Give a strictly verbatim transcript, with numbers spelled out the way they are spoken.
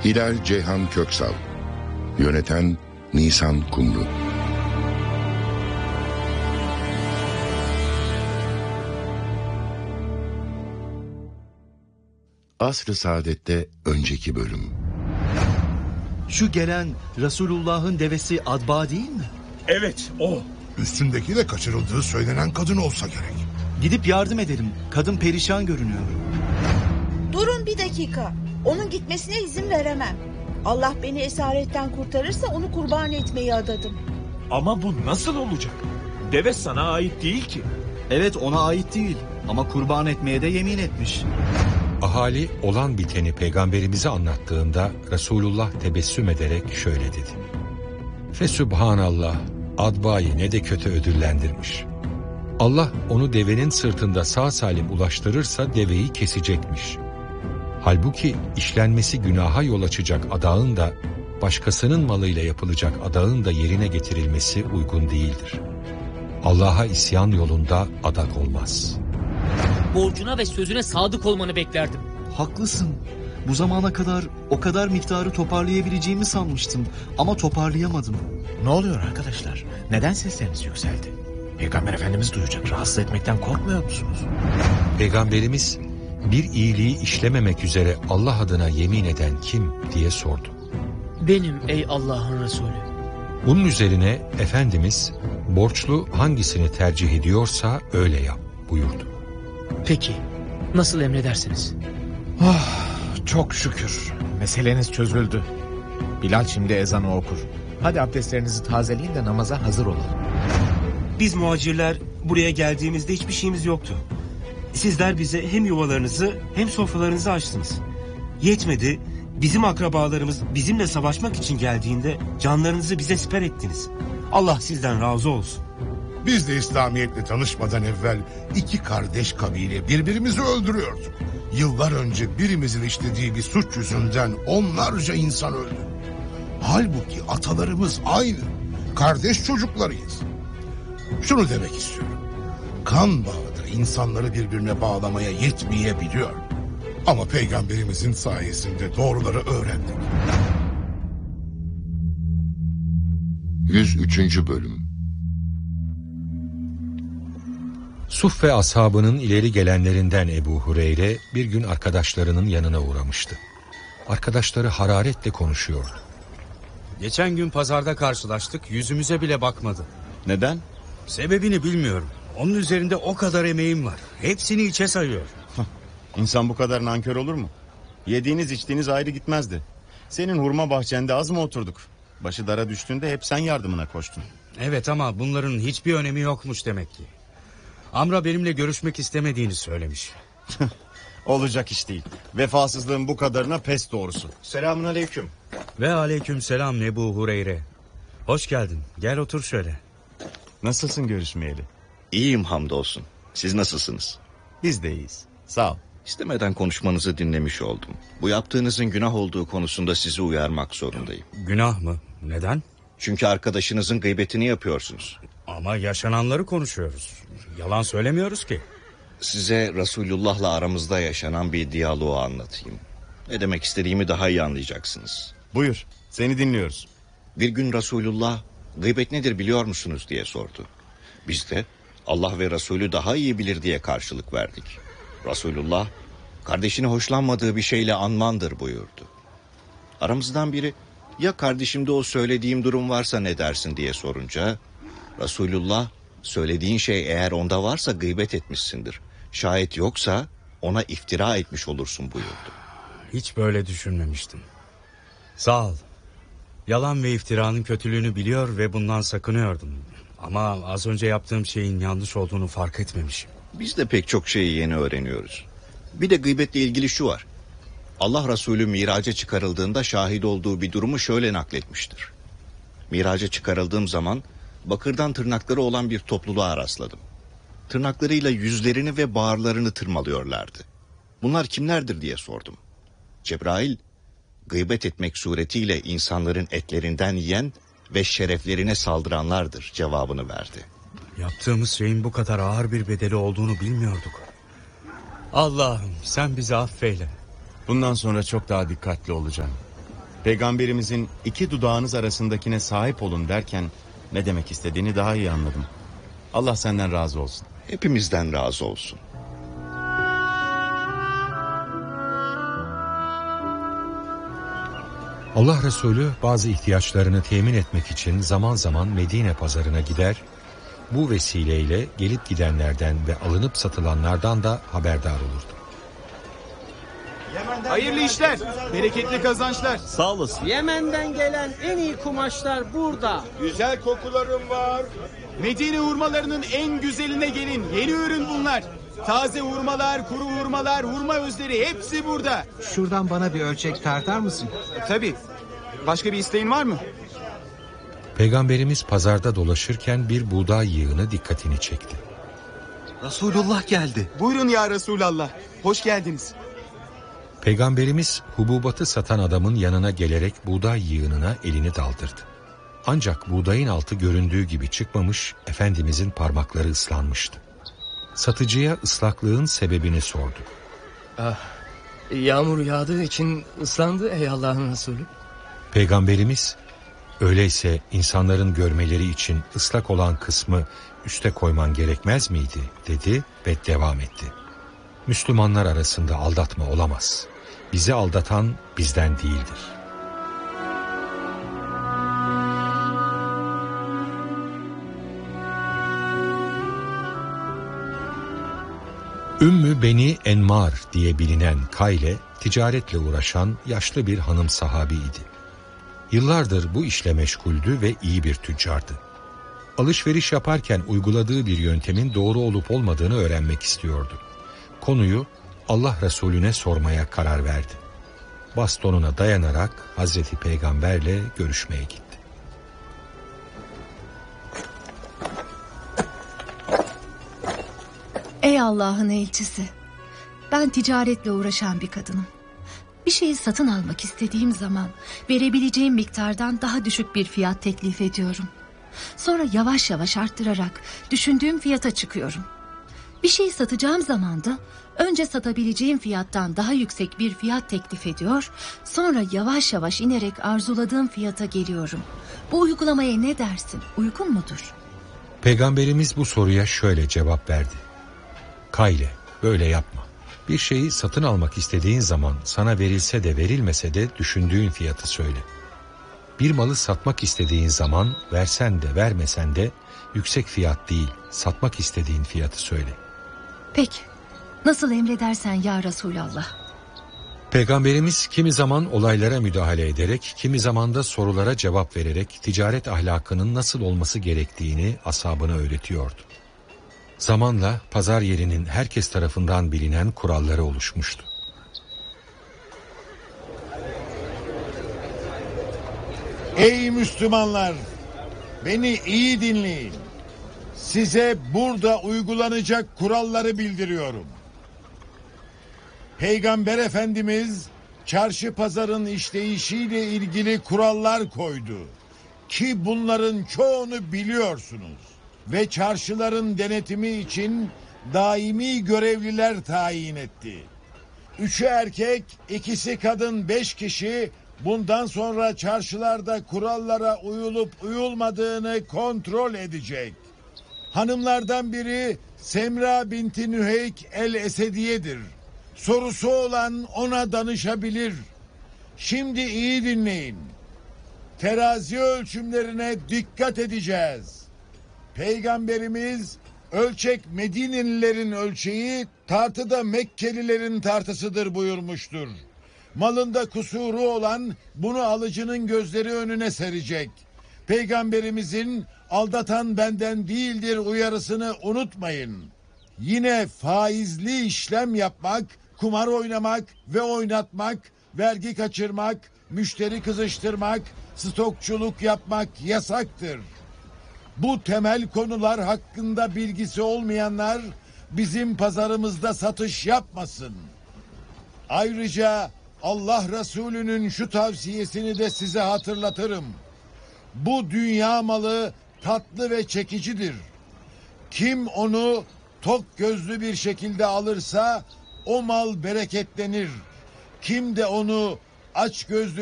Hilal Ceyhan Köksal. Yöneten Nisan Kumru. Asr-ı Saadet'te önceki bölüm. Şu gelen Resulullah'ın devesi Adba değil mi? Evet, o. Üstündeki de kaçırıldığı söylenen kadın olsa gerek. Gidip yardım edelim. Kadın perişan görünüyor. Durun bir dakika. Onun gitmesine izin veremem. Allah beni esaretten kurtarırsa onu kurban etmeyi adadım. Ama bu nasıl olacak? Deve sana ait değil ki. Evet, ona ait değil. Ama kurban etmeye de yemin etmiş. Ahali olan biteni peygamberimize anlattığında Resulullah tebessüm ederek şöyle dedi. Fesübhanallah, Adba'yı ne de kötü ödüllendirmiş. Allah onu devenin sırtında sağ salim ulaştırırsa deveyi kesecekmiş. Halbuki işlenmesi günaha yol açacak adağın da başkasının malıyla yapılacak adağın da yerine getirilmesi uygun değildir. Allah'a isyan yolunda adak olmaz. Borcuna ve sözüne sadık olmanı beklerdim. Haklısın. Bu zamana kadar o kadar miktarı toparlayabileceğimi sanmıştım. Ama toparlayamadım. Ne oluyor arkadaşlar? Neden sesleriniz yükseldi? Peygamber Efendimiz duyacak. Rahatsız etmekten korkmuyor musunuz? Peygamberimiz bir iyiliği işlememek üzere Allah adına yemin eden kim diye sordu. Benim ey Allah'ın Resulü. Bunun üzerine Efendimiz borçlu hangisini tercih ediyorsa öyle yap buyurdu. Peki, nasıl emredersiniz? Oh, çok şükür. Meseleniz çözüldü. Bilal şimdi ezanı okur. Hadi abdestlerinizi tazeleyin de namaza hazır olalım. Biz muhacirler buraya geldiğimizde hiçbir şeyimiz yoktu. Sizler bize hem yuvalarınızı hem sofralarınızı açtınız. Yetmedi, bizim akrabalarımız bizimle savaşmak için geldiğinde canlarınızı bize siper ettiniz. Allah sizden razı olsun. Biz de İslamiyet'le tanışmadan evvel iki kardeş kabile birbirimizi öldürüyorduk. Yıllar önce birimizin işlediği bir suç yüzünden onlarca insan öldü. Halbuki atalarımız aynı. Kardeş çocuklarıyız. Şunu demek istiyorum. Kan bağı da insanları birbirine bağlamaya yetmeyebiliyor. Ama peygamberimizin sayesinde doğruları öğrendik. yüz üçüncü bölüm. Suffe ashabının ileri gelenlerinden Ebu Hureyre bir gün arkadaşlarının yanına uğramıştı. Arkadaşları hararetle konuşuyordu. Geçen gün pazarda karşılaştık, yüzümüze bile bakmadı. Neden? Sebebini bilmiyorum. Onun üzerinde o kadar emeğim var. Hepsini içe sayıyor. İnsan bu kadar nankör olur mu? Yediğiniz içtiğiniz ayrı gitmezdi. Senin hurma bahçende az mı oturduk? Başı dara düştüğünde hep sen yardımına koştun. Evet, ama bunların hiçbir önemi yokmuş demek ki. Amra benimle görüşmek istemediğini söylemiş. Olacak iş değil. Vefasızlığın bu kadarına pes doğrusu. Selamun aleyküm. Ve aleyküm selam Ebu Hureyre. Hoş geldin. Gel otur şöyle. Nasılsın görüşmeyeli? İyiyim hamdolsun. Siz nasılsınız? Biz de iyiyiz. Sağ ol. İstemeden konuşmanızı dinlemiş oldum. Bu yaptığınızın günah olduğu konusunda sizi uyarmak zorundayım. Günah mı? Neden? Çünkü arkadaşınızın gıybetini yapıyorsunuz. Ama yaşananları konuşuyoruz. Yalan söylemiyoruz ki. Size Resulullah'la aramızda yaşanan bir diyaloğu anlatayım. Ne demek istediğimi daha iyi anlayacaksınız. Buyur, seni dinliyoruz. Bir gün Resulullah, gıybet nedir biliyor musunuz diye sordu. Biz de Allah ve Resulü daha iyi bilir diye karşılık verdik. Resulullah, kardeşini hoşlanmadığı bir şeyle anmandır buyurdu. Aramızdan biri, ya kardeşimde o söylediğim durum varsa ne dersin diye sorunca, Resulullah, söylediğin şey eğer onda varsa gıybet etmişsindir. Şayet yoksa ona iftira etmiş olursun buyurdu. Hiç böyle düşünmemiştim. Sağ ol. Yalan ve iftiranın kötülüğünü biliyor ve bundan sakınıyordum. Ama az önce yaptığım şeyin yanlış olduğunu fark etmemişim. Biz de pek çok şeyi yeni öğreniyoruz. Bir de gıybetle ilgili şu var. Allah Resulü miraca çıkarıldığında şahit olduğu bir durumu şöyle nakletmiştir. Miraca çıkarıldığım zaman bakırdan tırnakları olan bir topluluğa rastladım. Tırnaklarıyla yüzlerini ve bağırlarını tırmalıyorlardı. Bunlar kimlerdir diye sordum. Cebrail, gıybet etmek suretiyle insanların etlerinden yiyen ve şereflerine saldıranlardır cevabını verdi. Yaptığımız şeyin bu kadar ağır bir bedeli olduğunu bilmiyorduk. Allah'ım sen bizi affeyle. Bundan sonra çok daha dikkatli olacağım. Peygamberimizin iki dudağınız arasındakine sahip olun derken ne demek istediğini daha iyi anladım. Allah senden razı olsun. Hepimizden razı olsun. Allah Resulü bazı ihtiyaçlarını temin etmek için zaman zaman Medine pazarına gider, bu vesileyle gelip gidenlerden ve alınıp satılanlardan da haberdar olurdu. Hayırlı işler, bereketli kazançlar. Sağ olasın. Yemen'den gelen en iyi kumaşlar burada. Güzel kokularım var. Medine hurmalarının en güzeline gelin. Yeni ürün bunlar. Taze hurmalar, kuru hurmalar, hurma özleri hepsi burada. Şuradan bana bir ölçek tartar mısın? Tabii. Başka bir isteğin var mı? Peygamberimiz pazarda dolaşırken bir buğday yığını dikkatini çekti. Resulullah geldi. Buyurun ya Resulallah. Hoş geldiniz. Peygamberimiz hububatı satan adamın yanına gelerek buğday yığınına elini daldırdı. Ancak buğdayın altı göründüğü gibi çıkmamış, Efendimizin parmakları ıslanmıştı. Satıcıya ıslaklığın sebebini sordu. Ah, yağmur yağdığı için ıslandı ey Allah'ın Resulü. Peygamberimiz, öyleyse insanların görmeleri için ıslak olan kısmı üste koyman gerekmez miydi dedi ve devam etti. Müslümanlar arasında aldatma olamaz. Bizi aldatan bizden değildir. Ümmü Beni Enmar diye bilinen Kayle, ticaretle uğraşan yaşlı bir hanım sahabiydi. Yıllardır bu işle meşguldü ve iyi bir tüccardı. Alışveriş yaparken uyguladığı bir yöntemin doğru olup olmadığını öğrenmek istiyordu. Konuyu Allah Resulüne sormaya karar verdi. Bastonuna dayanarak Hazreti Peygamberle görüşmeye gitti. Ey Allah'ın elçisi, ben ticaretle uğraşan bir kadınım. Bir şeyi satın almak istediğim zaman verebileceğim miktardan daha düşük bir fiyat teklif ediyorum. Sonra yavaş yavaş arttırarak düşündüğüm fiyata çıkıyorum. Bir şeyi satacağım zaman da önce satabileceğim fiyattan daha yüksek bir fiyat teklif ediyor, sonra yavaş yavaş inerek arzuladığım fiyata geliyorum. Bu uygulamaya ne dersin? Uygun mudur? Peygamberimiz bu soruya şöyle cevap verdi. Kayle, böyle yapma. Bir şeyi satın almak istediğin zaman sana verilse de verilmese de düşündüğün fiyatı söyle. Bir malı satmak istediğin zaman versen de vermesen de yüksek fiyat değil, satmak istediğin fiyatı söyle. Peki, nasıl emredersen ya Resulallah. Peygamberimiz kimi zaman olaylara müdahale ederek, kimi zaman da sorulara cevap vererek ticaret ahlakının nasıl olması gerektiğini ashabına öğretiyordu. Zamanla pazar yerinin herkes tarafından bilinen kuralları oluşmuştu. Ey Müslümanlar! Beni iyi dinleyin. Size burada uygulanacak kuralları bildiriyorum. Peygamber Efendimiz çarşı pazarın işleyişiyle ilgili kurallar koydu. Ki bunların çoğunu biliyorsunuz. Ve çarşıların denetimi için daimi görevliler tayin etti. Üçü erkek, ikisi kadın beş kişi bundan sonra çarşılarda kurallara uyulup uyulmadığını kontrol edecek. Hanımlardan biri Semra binti Nüheyk el-Esediye'dir. Sorusu olan ona danışabilir. Şimdi iyi dinleyin. Terazi ölçümlerine dikkat edeceğiz. Peygamberimiz ölçek Medinelilerin ölçeği, tartıda Mekkelilerin tartısıdır buyurmuştur. Malında kusuru olan bunu alıcının gözleri önüne serecek. Peygamberimizin aldatan benden değildir uyarısını unutmayın. Yine faizli işlem yapmak, kumar oynamak ve oynatmak, vergi kaçırmak, müşteri kızıştırmak, stokçuluk yapmak yasaktır. Bu temel konular hakkında bilgisi olmayanlar bizim pazarımızda satış yapmasın. Ayrıca Allah Resulü'nün şu tavsiyesini de size hatırlatırım. Bu dünya malı tatlı ve çekicidir. Kim onu tok gözlü bir şekilde alırsa o mal bereketlenir. Kim de onu aç gözlü